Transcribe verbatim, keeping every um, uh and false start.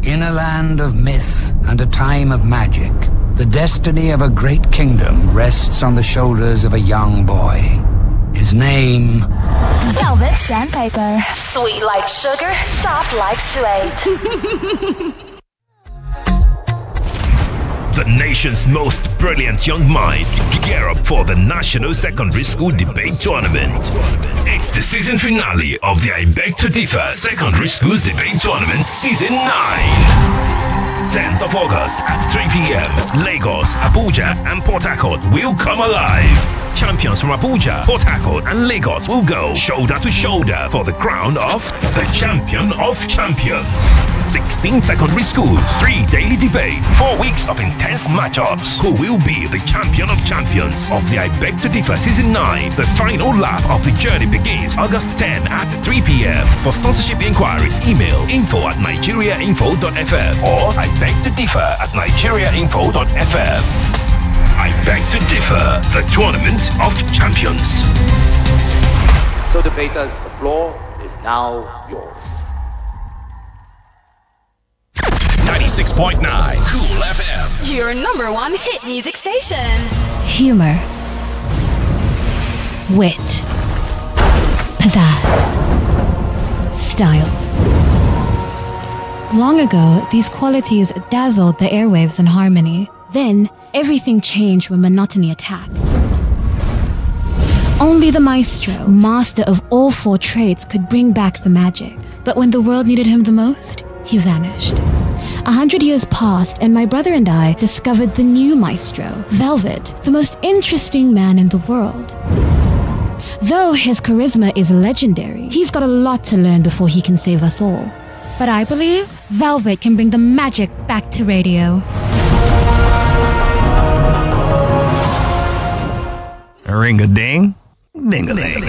In a land of myth and a time of magic, the destiny of a great kingdom rests on the shoulders of a young boy. His name... Velvet Sandpaper. Sweet like sugar, soft like suede. The nation's most brilliant young minds gear up for the National Secondary School Debate Tournament. It's the season finale of the I Beg to Differ Secondary Schools Debate Tournament Season nine. tenth of August at three p.m. Lagos, Abuja and Port Harcourt will come alive. Champions from Abuja, Port Harcourt and Lagos will go shoulder to shoulder for the crown of the Champion of Champions. sixteen secondary schools, three daily debates, four weeks of intense matchups. Who will be the Champion of Champions of the I Beg to Differ Season nine? The final lap of the journey begins August tenth at three p.m. For sponsorship inquiries, email info at nigeriainfo dot f m or I beg to differ at nigeriainfo dot f m. I Beg to Differ, the Tournament of Champions. So debaters, the floor is now yours. ninety-six point nine Cool F M. Your number one hit music station. Humor. Wit. Pizzazz. Style. Long ago, these qualities dazzled the airwaves in harmony. Then, everything changed when monotony attacked. Only the maestro, master of all four traits, could bring back the magic. But when the world needed him the most, he vanished. A hundred years passed, and my brother and I discovered the new maestro, Velvet, the most interesting man in the world. Though his charisma is legendary, he's got a lot to learn before he can save us all. But I believe Velvet can bring the magic back to radio. Ring-a-ding, ding-a-ling.